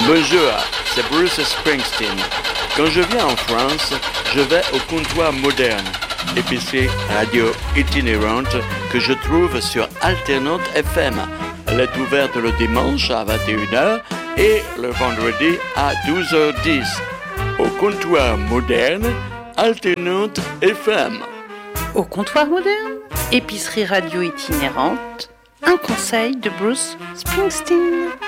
Bonjour, c'est Bruce Springsteen. Quand je viens en France, je vais au comptoir moderne, épicerie radio itinérante que je trouve sur Alternante FM. Elle est ouverte le dimanche à 21h et le vendredi à 12h10. Au comptoir moderne, Alternante FM. Au comptoir moderne, épicerie radio itinérante, un conseil de Bruce Springsteen.